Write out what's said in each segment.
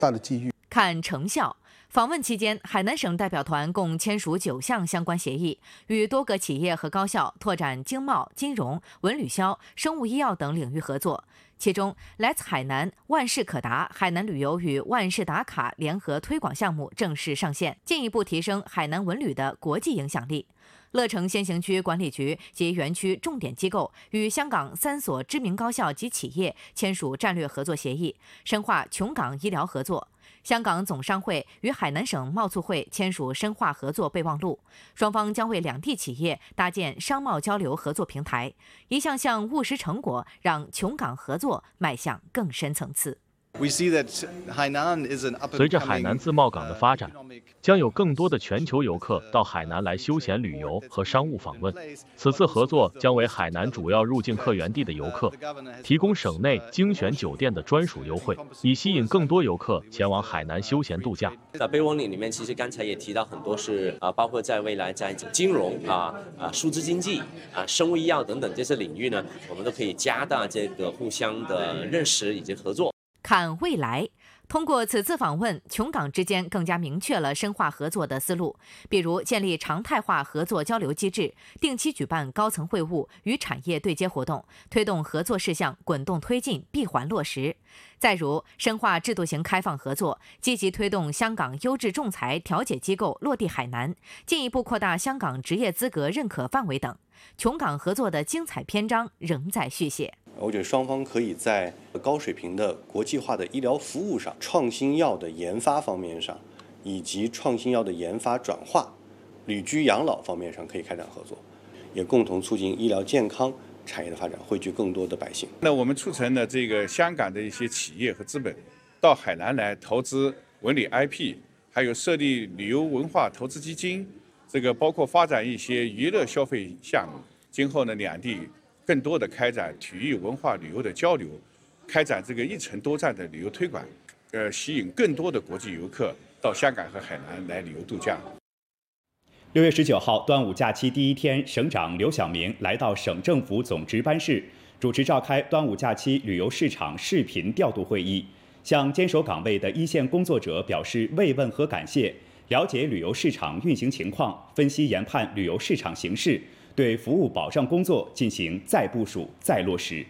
大的机遇。 看成效。访问期间，海南省代表团共签署9项相关协议，与多个企业和高校拓展经贸、金融、文旅销、生物医药等领域合作。其中，来自海南万事可达海南旅游与万事达卡联合推广项目正式上线，进一步提升海南文旅的国际影响力。乐城先行区管理局及园区重点机构与香港3所知名高校及企业签署战略合作协议，深化琼港医疗合作。香港总商会与海南省贸促会签署深化合作备忘录，双方将为两地企业搭建商贸交流合作平台，一项项务实成果让琼港合作迈向更深层次。 随着海南自贸港的发展，将有更多的全球游客到海南来休闲旅游和商务访问。此次合作将为海南主要入境客源地的游客提供省内精选酒店的专属优惠，以吸引更多游客前往海南休闲度假。 在备忘录里面，其实刚才也提到很多是包括在未来在金融数字经济生物医药等等这些领域呢，我们都可以加大这个互相的认识以及合作。 看未来。通过此次访问，琼港之间更加明确了深化合作的思路，比如建立常态化合作交流机制，定期举办高层会晤与产业对接活动，推动合作事项滚动推进、闭环落实。再如深化制度型开放合作，积极推动香港优质仲裁调解机构落地海南，进一步扩大香港职业资格认可范围等。琼港合作的精彩篇章仍在续写。 我觉得双方可以在高水平的国际化的医疗服务上、创新药的研发方面上，以及创新药的研发转化、旅居养老方面上可以开展合作，也共同促进医疗健康产业的发展，汇聚更多的百姓。 那我们促成了这个香港的一些企业和资本到海南来投资文旅 IP， 还有设立旅游文化投资基金，这个包括发展一些娱乐消费项目。今后呢，两地更多的开展体育文化旅游的交流，开展这个一程多站的旅游推广，吸引更多的国际游客到香港和海南来旅游度假。 6月19号，端午假期第一天，省长刘晓明来到省政府总值班室，主持召开端午假期旅游市场视频调度会议，向坚守岗位的一线工作者表示慰问和感谢，了解旅游市场运行情况，分析研判旅游市场形势，对服务保障工作进行再部署、再落实。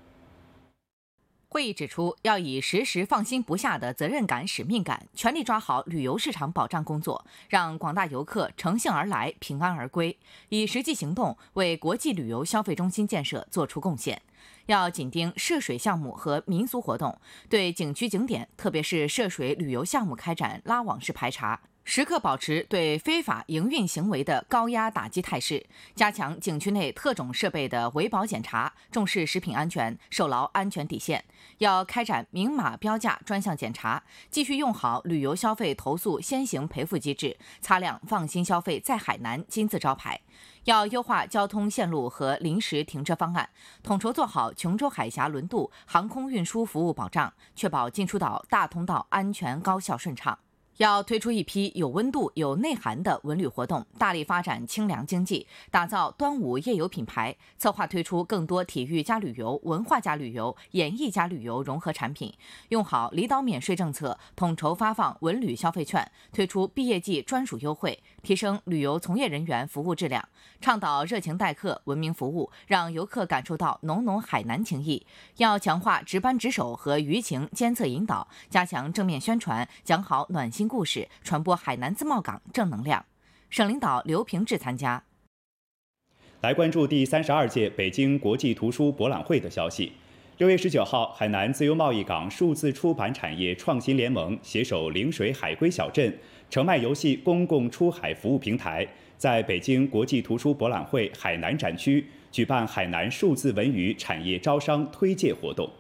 会议指出，要以时时放心不下的责任感、使命感，全力抓好旅游市场保障工作，让广大游客乘兴而来、平安而归，以实际行动为国际旅游消费中心建设做出贡献。要紧盯涉水项目和民俗活动，对景区景点，特别是涉水旅游项目开展拉网式排查，时刻保持对非法营运行为的高压打击态势，加强景区内特种设备的维保检查，重视食品安全，守牢安全底线。要开展明码标价专项检查，继续用好旅游消费投诉先行赔付机制，擦亮放心消费在海南金字招牌。要优化交通线路和临时停车方案，统筹做好琼州海峡轮渡、航空运输服务保障，确保进出岛大通道安全高效顺畅。要推出一批有温度、有内涵的文旅活动，大力发展清凉经济，打造端午夜游品牌，策划推出更多体育加旅游、文化加旅游、演艺加旅游融合产品，用好离岛免税政策，统筹发放文旅消费券，推出毕业季专属优惠，提升旅游从业人员服务质量，倡导热情待客、文明服务，让游客感受到浓浓海南情谊。要强化值班值守和舆情监测引导，加强正面宣传，讲好暖心故事，传播海南自贸港正能量。省领导刘平志参加。 来关注第32届北京国际图书博览会的消息。6月19号，海南自由贸易港数字出版产业创新联盟携手陵水海归小镇澄迈游戏公共出海服务平台，在北京国际图书博览会海南展区举办海南数字文娱产业招商推介活动。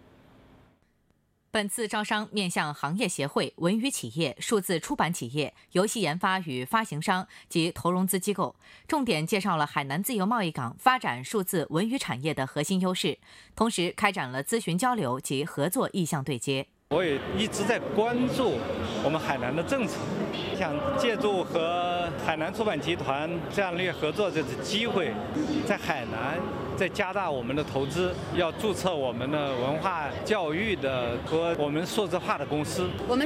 本次招商面向行业协会、文娱企业、数字出版企业、游戏研发与发行商及投融资机构，重点介绍了海南自由贸易港发展数字文娱产业的核心优势，同时开展了咨询交流及合作意向对接。 我也一直在关注我们海南的政策，想借助和海南出版集团这样的合作这次机会，在海南再加大我们的投资，要注册我们的文化教育的和我们数字化的公司。 我们